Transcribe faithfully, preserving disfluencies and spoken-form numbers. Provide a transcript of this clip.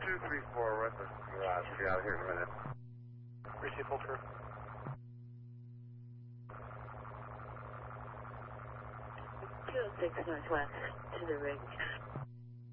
two three four Western Garage. We'll be out here in a minute. Receive full crew. two oh six Northwest to the rig.